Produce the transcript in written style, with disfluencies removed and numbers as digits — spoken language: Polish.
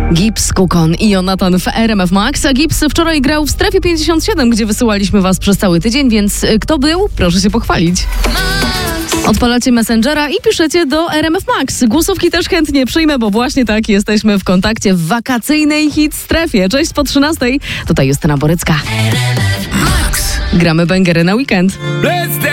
Gibbs, Kukon i Jonathan w RMF Max. A Gibbs wczoraj grał w Strefie 57, gdzie wysyłaliśmy was przez cały tydzień, więc kto był? Proszę się pochwalić. Odpalacie Messengera i piszecie do RMF Max. Głosówki też chętnie przyjmę, bo właśnie tak jesteśmy w kontakcie w wakacyjnej hit strefie. Cześć po 13. Tutaj Justyna Borycka. Gramy bęgery na weekend.